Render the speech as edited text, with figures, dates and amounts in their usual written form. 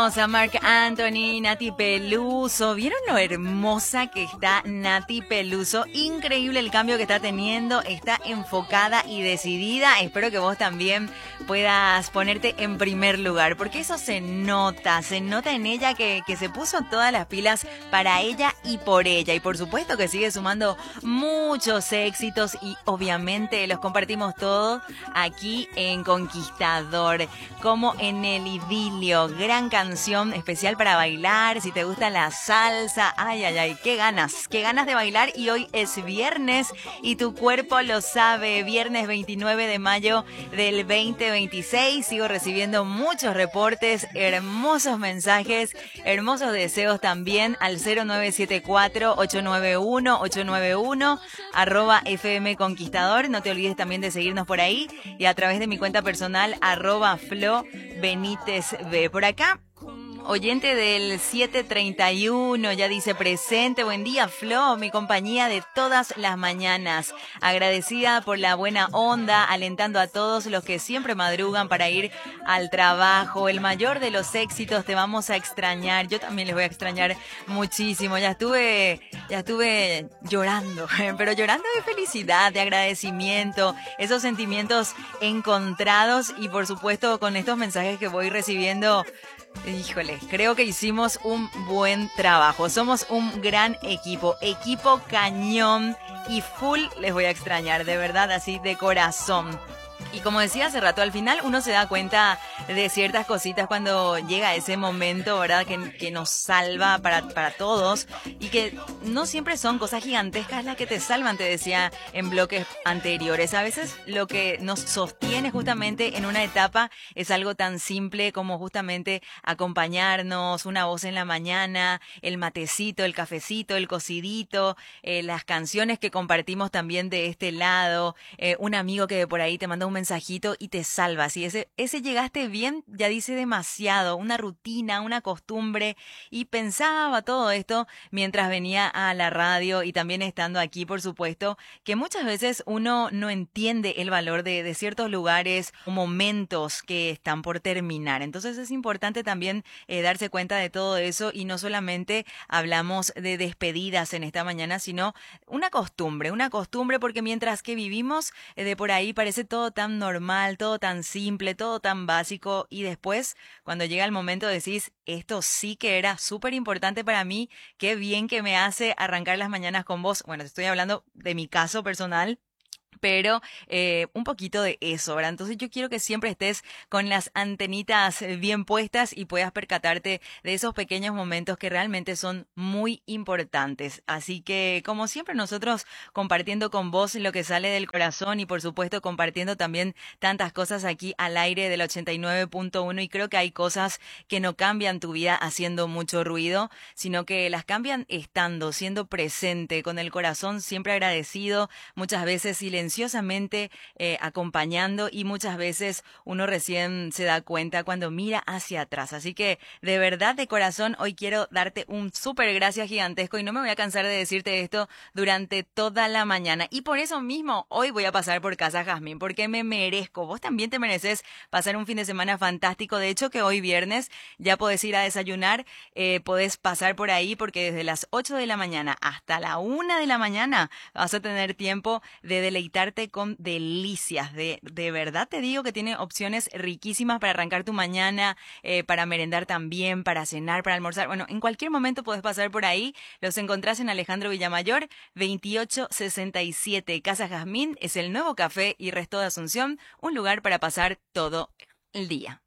Escuchamos a Marc Anthony, Nati Peluso. ¿Vieron lo hermosa que está Nati Peluso? Increíble el cambio que está teniendo. Está enfocada y decidida. Espero que vos también puedas ponerte en primer lugar, porque eso se nota en ella que se puso todas las pilas para ella y por ella. Y por supuesto que sigue sumando muchos éxitos y obviamente los compartimos todos aquí en Conquistador, como en El Idilio. Gran canción especial para bailar, si te gusta la salsa. Ay, ay, ay, qué ganas de bailar. Y hoy es viernes y tu cuerpo lo sabe. Viernes 29 de mayo del 2026. Sigo recibiendo muchos reportes, hermosos mensajes, hermosos deseos también al 0974-891-891 @FM Conquistador. No te olvides también de seguirnos por ahí y a través de mi cuenta personal @Flo Benítez B. Por acá, oyente del 731 ya dice presente. Buen día, Flo, mi compañía de todas las mañanas. Agradecida por la buena onda, alentando a todos los que siempre madrugan para ir al trabajo. El mayor de los éxitos, te vamos a extrañar. Yo también les voy a extrañar muchísimo. Ya estuve llorando, pero llorando de felicidad, de agradecimiento, esos sentimientos encontrados y por supuesto con estos mensajes que voy recibiendo. Híjole, creo que hicimos un buen trabajo. Somos un gran equipo cañón y full les voy a extrañar, de verdad, así de corazón. Y como decía hace rato, al final uno se da cuenta de ciertas cositas cuando llega ese momento, ¿verdad? Que nos salva para todos y que no siempre son cosas gigantescas las que te salvan, te decía en bloques anteriores. A veces lo que nos sostiene justamente en una etapa es algo tan simple como justamente acompañarnos, una voz en la mañana, el matecito, el cafecito, el cocidito, las canciones que compartimos también de este lado, un amigo que por ahí te manda un mensajito y te salvas. Y ese llegaste bien ya dice demasiado, una rutina, una costumbre. Y pensaba todo esto mientras venía a la radio y también estando aquí, por supuesto, que muchas veces uno no entiende el valor de ciertos lugares o momentos que están por terminar. Entonces es importante también darse cuenta de todo eso y no solamente hablamos de despedidas en esta mañana, sino una costumbre porque mientras que vivimos de por ahí parece todo tan normal, todo tan simple, todo tan básico y después cuando llega el momento decís, esto sí que era súper importante para mí, qué bien que me hace arrancar las mañanas con vos. Bueno, te estoy hablando de mi caso personal, pero un poquito de eso, ¿verdad? Entonces yo quiero que siempre estés con las antenitas bien puestas y puedas percatarte de esos pequeños momentos que realmente son muy importantes. Así que, como siempre, nosotros compartiendo con vos lo que sale del corazón y por supuesto compartiendo también tantas cosas aquí al aire del 89.1 y creo que hay cosas que no cambian tu vida haciendo mucho ruido, sino que las cambian estando, siendo presente, con el corazón siempre agradecido, muchas veces silenciosamente acompañando y muchas veces uno recién se da cuenta cuando mira hacia atrás. Así que de verdad de corazón hoy quiero darte un súper gracias gigantesco y no me voy a cansar de decirte esto durante toda la mañana. Y por eso mismo hoy voy a pasar por Casa Jazmín porque me merezco. Vos también te mereces pasar un fin de semana fantástico. De hecho que hoy viernes ya podés ir a desayunar, podés pasar por ahí porque desde las 8 de la mañana hasta la 1 de la mañana vas a tener tiempo de deleitar con delicias. De verdad te digo que tiene opciones riquísimas para arrancar tu mañana, para merendar también, para cenar, para almorzar. Bueno, en cualquier momento puedes pasar por ahí. Los encontrás en Alejandro Villamayor, 2867. Casa Jazmín es el nuevo café y resto de Asunción, un lugar para pasar todo el día.